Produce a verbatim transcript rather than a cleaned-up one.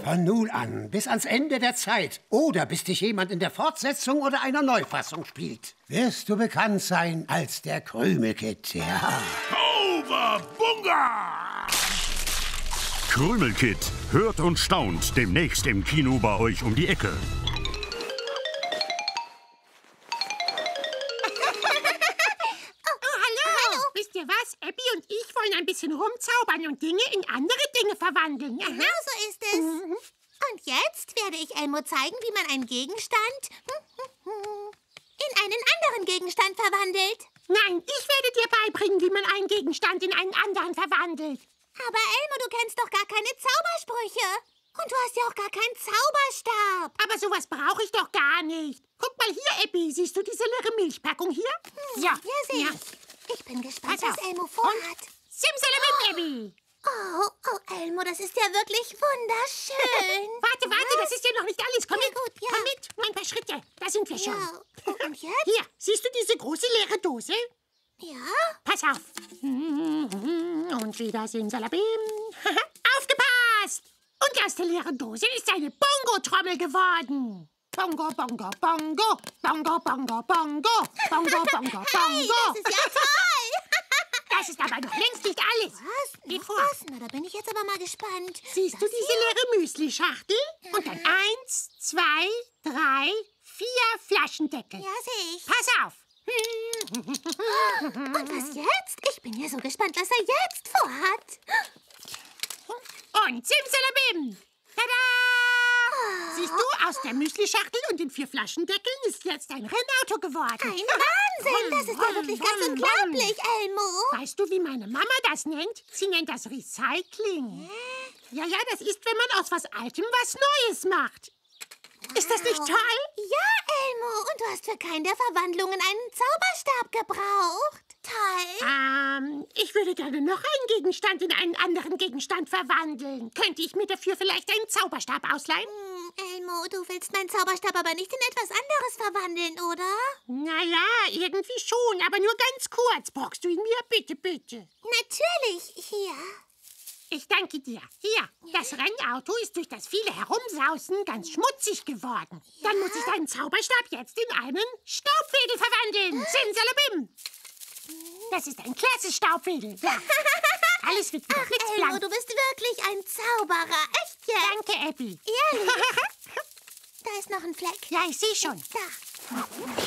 Von nun an bis ans Ende der Zeit oder bis dich jemand in der Fortsetzung oder einer Neufassung spielt, wirst du bekannt sein als der Krümelkid. Ja. Bunga! Krümelkid, hört und staunt demnächst im Kino bei euch um die Ecke. Wisst ihr was? Abby und ich wollen ein bisschen rumzaubern und Dinge in andere Dinge verwandeln. Genau so ist es. Mhm. Und jetzt werde ich Elmo zeigen, wie man einen Gegenstand in einen anderen Gegenstand verwandelt. Nein, ich werde dir beibringen, wie man einen Gegenstand in einen anderen verwandelt. Aber Elmo, du kennst doch gar keine Zaubersprüche. Und du hast ja auch gar keinen Zauberstab. Aber sowas brauche ich doch gar nicht. Guck mal hier, Abby. Siehst du diese leere Milchpackung hier? Hm, ja. Ja, sehe ja. ich. Ich bin gespannt, Pass was auf. Elmo vorhat. Simsalabim, oh. Abby. Oh, oh, Elmo, das ist ja wirklich wunderschön. Warte, warte, Was? das ist ja noch nicht alles. Komm Ja, mit, gut, ja. komm mit. Nur ein paar Schritte. Da sind wir schon. Ja. Und jetzt? Hier, siehst du diese große leere Dose? Ja? Pass auf. Und wieder Simsalabim. Aufgepasst! Und aus der leeren Dose ist eine Bongo-Trommel geworden. Bongo, bongo, bongo. Bongo, bongo, bongo. Bongo, bongo, Hey, bongo. das ist ja toll. Das ist aber noch längst nicht alles. Was? Geh Noch vor. was? Na, da bin ich jetzt aber mal gespannt. Siehst du Das diese hier? leere Müsli-Schachtel? Und dann eins, zwei, drei, vier Flaschendeckel. Ja, sehe ich. Pass auf. Und was jetzt? Ich bin ja so gespannt, was er jetzt vorhat. Und Simsalabim! Tada! Siehst du, aus der Müsli-Schachtel und den vier Flaschendeckeln ist jetzt ein Rennauto geworden. Ein Wahnsinn! Das ist ja wirklich ganz unglaublich, Elmo. Weißt du, wie meine Mama das nennt? Sie nennt das Recycling. Ja, ja, das ist, wenn man aus was Altem was Neues macht. Ist das nicht Wow. toll? Ja, Elmo. Und du hast für keinen der Verwandlungen einen Zauberstab gebraucht. Toll. Ähm, ich würde gerne noch einen Gegenstand in einen anderen Gegenstand verwandeln. Könnte ich mir dafür vielleicht einen Zauberstab ausleihen? Hm, Elmo, du willst meinen Zauberstab aber nicht in etwas anderes verwandeln, oder? Naja, irgendwie schon, aber nur ganz kurz. Borgst du ihn mir? Bitte, bitte. Natürlich. Hier. Ich danke dir. Hier, das Rennauto ist durch das viele Herumsausen ganz schmutzig geworden. Dann muss ich deinen Zauberstab jetzt in einen Staubwedel verwandeln. Simsalabim. Das ist ein klasse Staubwedel. Ja. Alles wird wieder Ach, Elmo, blitzblank. du bist wirklich ein Zauberer. Echt jetzt? Danke, Abby. Ehrlich? Da ist noch ein Fleck. Ja, ich sehe schon. Da.